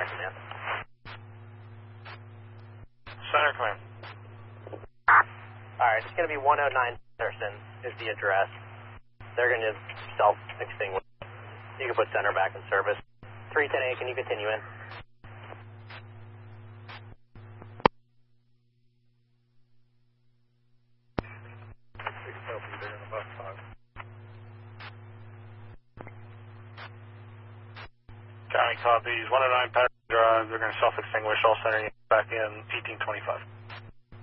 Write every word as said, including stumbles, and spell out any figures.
Command. Center Command. Alright, it's going to be one oh nine Henderson is the address. They're going to self-extinguish. You can put center back in service. three ten A, can you continue in? County copies. one oh nine Patterson Drive. They're going to self-extinguish. All center units back in eighteen twenty-five.